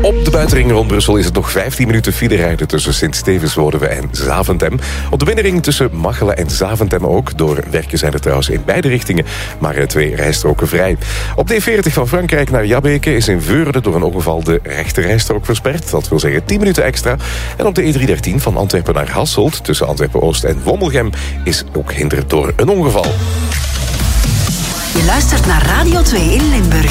Op de buitenring rond Brussel is het nog 15 minuten file rijden tussen Sint-Stevenswoluwe en Zaventem. Op de binnenring tussen Machelen en Zaventem ook. Door werken zijn er trouwens in beide richtingen, maar 2 rijstroken vrij. Op de E40 van Frankrijk naar Jabbeke is in Veurne door een ongeval de rechte rijstrook versperd. Dat wil zeggen 10 minuten extra. En op de E313 van Antwerpen naar Hasselt tussen Antwerpen-Oost en Wommelgem is ook gehinderd door een ongeval. Je luistert naar Radio 2 in Limburg.